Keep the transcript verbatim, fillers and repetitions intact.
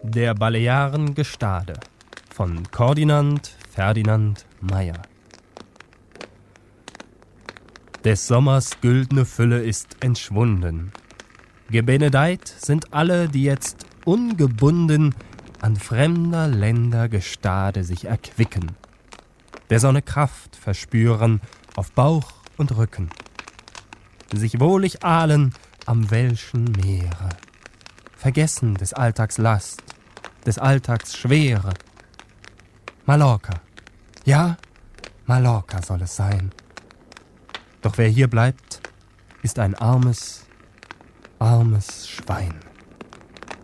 Der Balearen Gestade von Kordinand Ferdinand Meyer. Des Sommers güldne Fülle ist entschwunden. Gebenedeit sind alle, die jetzt ungebunden an fremder Länder Gestade sich erquicken, der Sonne Kraft verspüren auf Bauch und Rücken, sich wohlig ahlen am welschen Meere, vergessen des Alltags Last, des Alltags Schwere. Mallorca, ja, Mallorca soll es sein. Doch wer hier bleibt, ist ein armes, armes Schwein.